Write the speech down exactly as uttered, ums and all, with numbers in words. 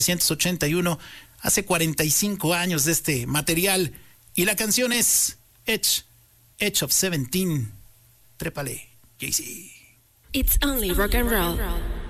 mil novecientos ochenta y uno, hace cuarenta y cinco años de este material, y la canción es Edge, Edge of Seventeen. Trépale, Jay-Z. It's only rock and roll.